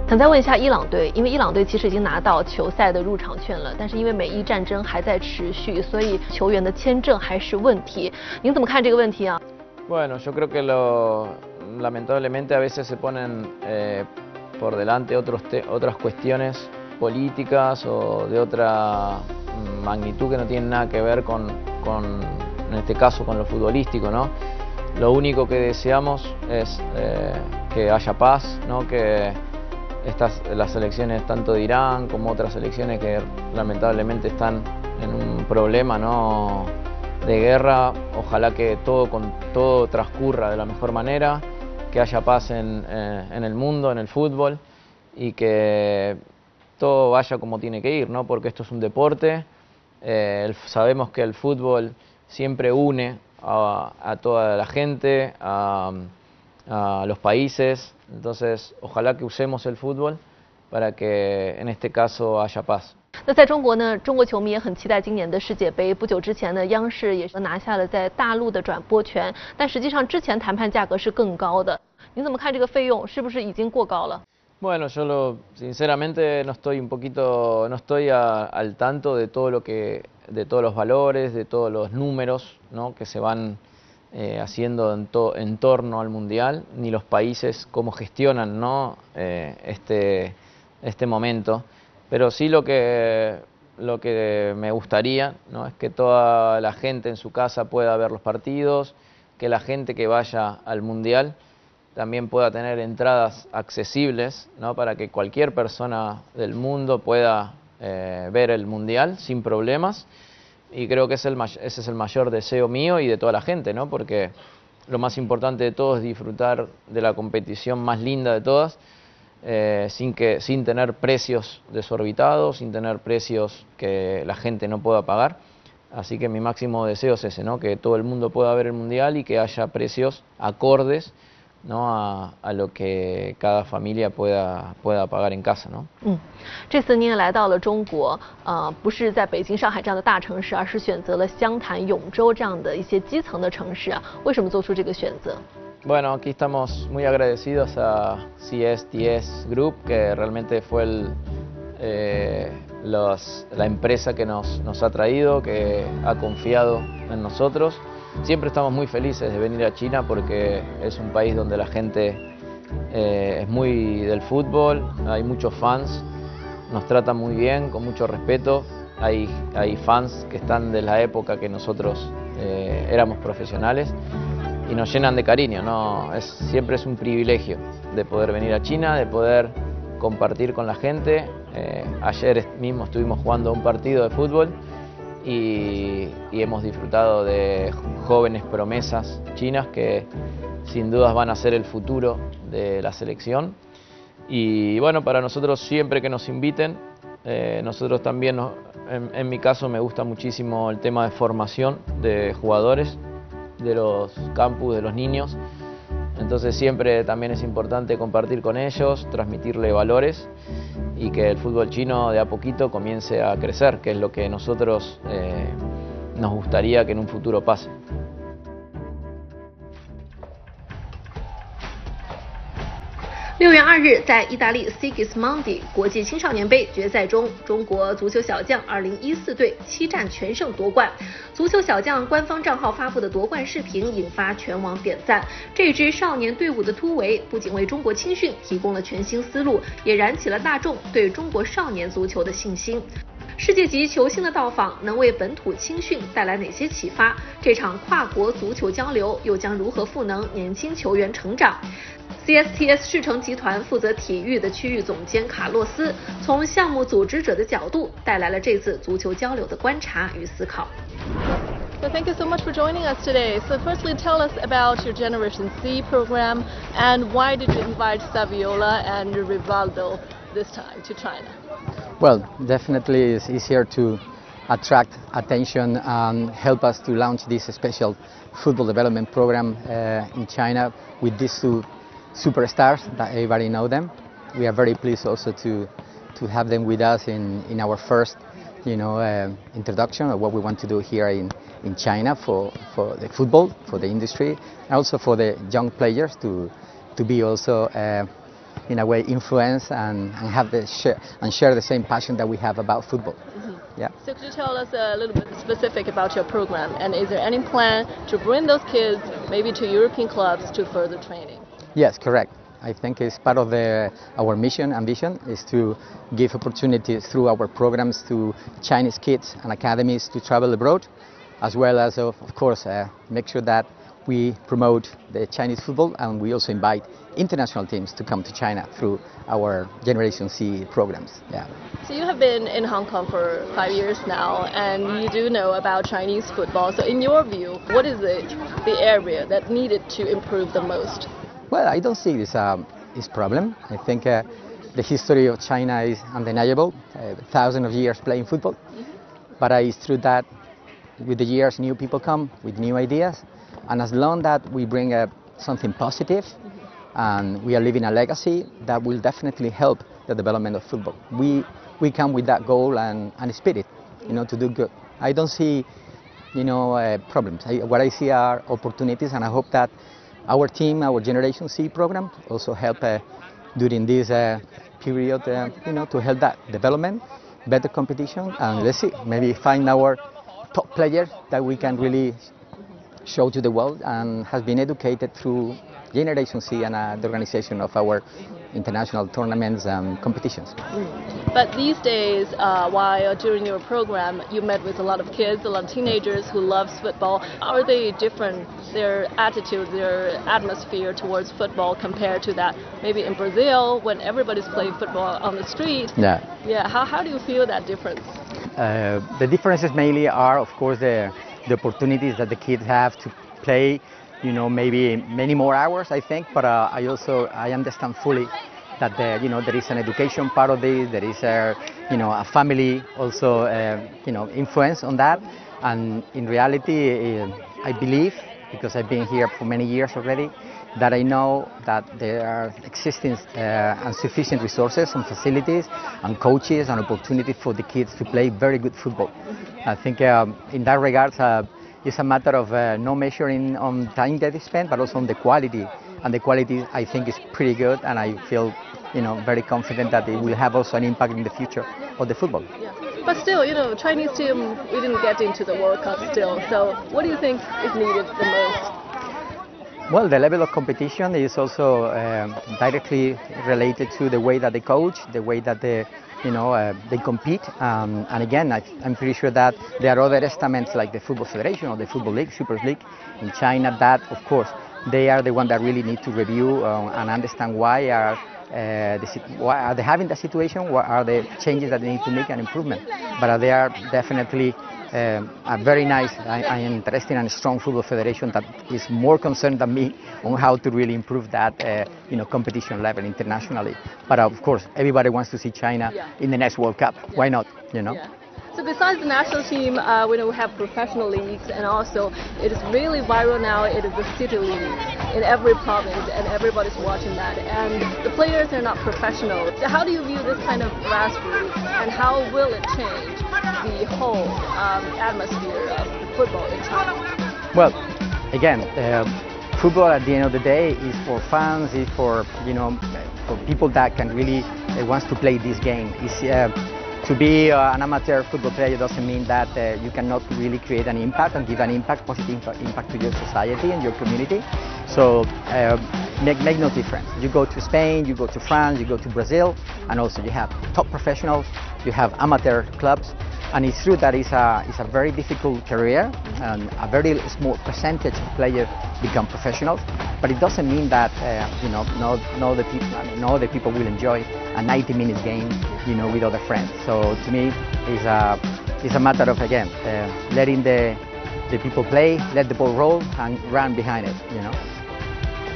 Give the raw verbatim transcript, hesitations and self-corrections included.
想再问一下伊朗队，因为伊朗队其实已经拿到球赛的入场券了，但是因为美伊战争还在持续，所以球员的签证还是问题。您怎么看这个问题啊？ Bueno, yo creo que lo, lamentablemente a veces se ponen eh, por delante otros te, otras cuestiones políticas o de otra magnitud que no tienen nada que ver con, con, en este caso, con lo futbolístico, ¿no? Lo único que deseamos es eh, que haya paz, ¿no? Que estas, las elecciones tanto de Irán como otras elecciones que lamentablemente están en un problema, ¿no? de guerra, ojalá que todo, con, todo transcurra de la mejor manera, que haya paz en, eh, en el mundo, en el fútbol y que todo vaya como tiene que ir, ¿no? Porque esto es un deporte, eh, el, sabemos que el fútbol siempre une a, a toda la gente, a, a los países, entonces ojalá que usemos el fútbol para que en este caso haya paz. 那在中国呢，中国球迷也很期待今年的世界杯。不久之前呢，央视也是拿下了在大陆的转播权，但实际上之前谈判价格是更高的。您怎么看这个费用是不是已经过高了？ Bueno, yo lo, sinceramente no estoy un poquito, no estoy a, al tanto de todo lo que, de todos los valores, de todos los números, ¿no? que se van eh, haciendo en, to, en torno al mundial, ni los países cómo gestionan, ¿no? eh, este, este momento. Pero sí lo que, lo que me gustaría, ¿no? es que toda la gente en su casa pueda ver los partidos, que la gente que vaya al mundial también pueda tener entradas accesibles, ¿no? para que cualquier persona del mundo pueda eh, ver el mundial sin problemas. Y creo que es el, ese es el mayor deseo mío y de toda la gente, ¿no? porque lo más importante de todo es disfrutar de la competición más linda de todas, eh, sin, que, sin tener precios desorbitados, sin tener precios que la gente no pueda pagar. Así que mi máximo deseo es ese, ¿no? que todo el mundo pueda ver el mundial y que haya precios acordes, ¿no? a, a lo que cada familia pueda, pueda pagar en casa, ¿no? 嗯，这次您也来到了中国，呃，不是在北京、上海这样的大城市，而是选择了湘潭、永州这样的一些基层的城市啊。为什么做出这个选择？ Bueno, aquí estamos muy agradecidos a C S T S Group, que realmente fue el, eh, los, la empresa que nos, nos ha traído, que ha confiado en nosotros. Siempre estamos muy felices de venir a China porque es un país donde la gente eh, es muy del fútbol, hay muchos fans, nos tratan muy bien, con mucho respeto. Hay, hay fans que están de la época que nosotros eh, éramos profesionales y nos llenan de cariño, ¿no? Es, siempre es un privilegio de poder venir a China, de poder compartir con la gente. Eh, ayer mismo estuvimos jugando un partido de fútbol y, y hemos disfrutado de jóvenes promesas chinas que sin dudas van a ser el futuro de la selección. Y bueno, para nosotros siempre que nos inviten, eh, nosotros también, nos, en, en mi caso me gusta muchísimo el tema de formación de jugadores, de los campus, de los niños. Entonces siempre también es importante compartir con ellos, transmitirle valores y que el fútbol chino de a poquito comience a crecer, que es lo que nosotros eh, nos gustaría que en un futuro pase. 六月二日，在意大利 Sigismondi 国际青少年杯决赛中，中国足球小将二零一四队七战全胜夺冠。足球小将官方账号发布的夺冠视频引发全网点赞。这支少年队伍的突围不仅为中国青训提供了全新思路，也燃起了大众对中国少年足球的信心。世界级球星的到访能为本土青训带来哪些启发？这场跨国足球交流又将如何赋能年轻球员成长？ C S T S 世诚集团负责体育的区域总监卡洛斯从项目组织者的角度带来了这次足球交流的观察与思考。 So thank you so much for joining us today. So firstly, tell us about your Generation C program and why did you invite Saviola and Rivaldo this time to China? Well, definitely it's easier to attract attention and help us to launch this special football development program uh, in China with these two superstars that everybody know them. We are very pleased also to to have them with us in in our first, you know, uh, introduction of what we want to do here in in China for for the football, for the industry, and also for the young players to to be also uh, in a way, influence and, and have the share and share the same passion that we have about football. Mm-hmm. Yeah. So could you tell us a little bit specific about your program, and is there any plan to bring those kids maybe to European clubs to further training? Yes, correct. I think it's part of the, our mission and vision is to give opportunities through our programs to Chinese kids and academies to travel abroad, as well as, of, of course, uh, make sure that we promote the Chinese football, and we also invite international teams to come to China through our Generation C programs. Yeah. So you have been in Hong Kong for five years now, and you do know about Chinese football. So in your view, what is the, the area that needed to improve the most? Well, I don't see this um, this problem. I think uh, the history of China is undeniable, uh, thousands of years playing football. Mm-hmm. But uh, it's true that with the years new people come with new ideas, and as long that we bring uh, something positive, mm-hmm. and we are leaving a legacy, that will definitely help the development of football. We we come with that goal and, and spirit, you know, to do good. I don't see, you know, uh, problems. I, what I see are opportunities, and I hope that our team, our Generation C program, also help uh, during this uh, period, uh, you know, to help that development, better competition, and let's see, maybe find our top players that we can really show to the world and has been educated through Generation C and uh, the organization of our international tournaments and competitions. Mm. But these days, uh, while during your program, you met with a lot of kids, a lot of teenagers who love football. Are they different, their attitude, their atmosphere towards football compared to that maybe in Brazil when everybody's playing football on the street? Yeah. Yeah. How, how do you feel that difference? Uh, the differences mainly are, of course, the, the opportunities that the kids have to play, you know, maybe many more hours, I think, but uh, I also, I understand fully that, the, you know, there is an education part of this, there is a, you know, a family also, uh, you know, influence on that, and in reality, uh, I believe, because I've been here for many years already, that I know that there are existing uh, and sufficient resources and facilities and coaches and opportunity for the kids to play very good football. I think um, in that regard, uh, it's a matter of uh, no measuring on time that is spent, but also on the quality. And the quality, I think, is pretty good, and I feel, you know, very confident that it will have also an impact in the future of the football. Yeah. But still, you know, Chinese team, we didn't get into the World Cup still. So what do you think is needed the most? Well, the level of competition is also um, directly related to the way that they coach, the way that they, you know, uh, they compete. Um, and again, I, I'm pretty sure that there are other estaments like the Football Federation or the Football League, Super League in China that, of course, they are the ones that really need to review uh, and understand why are uh, the, why are they having that situation, what are the changes that they need to make and improvement. But uh, they are definitely Um, a very nice and interesting and strong football federation that is more concerned than me on how to really improve that, uh, you know, competition level internationally. But uh, of course, everybody wants to see China yeah. in the next World Cup. Yeah. Why not? You know. Yeah. So besides the national team, uh, we know we have professional leagues, and also it is really viral now. It is the city league in every province, and everybody's watching that. And the players are not professional. So how do you view this kind of grassroots, and how will it change the whole um, atmosphere of football in China? Well, again, uh, football at the end of the day is for fans, is for, you know, for people that can really uh, wants to play this game. It's, uh, To be uh, an amateur football player doesn't mean that uh, you cannot really create an impact and give an impact, positive impact to your society and your community. So uh, make, make no difference. You go to Spain, you go to France, you go to Brazil, and also you have top professionals, you have amateur clubs, and it's true that it's a, it's a very difficult career, and a very small percentage of players become professionals, but it doesn't mean that uh, you know, no, no, the people, I mean, no the people will enjoy a ninety minute game, you know, with other friends. So to me, it's a, it's a matter of, again, uh, letting the, the people play, let the ball roll, and run behind it, you know.